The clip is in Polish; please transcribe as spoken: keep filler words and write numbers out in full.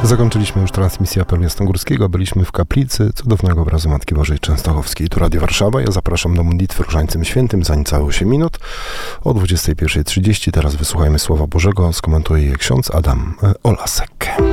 Zakończyliśmy już transmisję apelu jasnogórskiego. Byliśmy w kaplicy cudownego obrazu Matki Bożej Częstochowskiej. Tu Radio Warszawa. Ja zapraszam do modlitwy Różańcem Świętym za niecałe osiem minut o dwudziestej pierwszej trzydzieści. Teraz wysłuchajmy Słowa Bożego. Skomentuje je ksiądz Adam Olasek.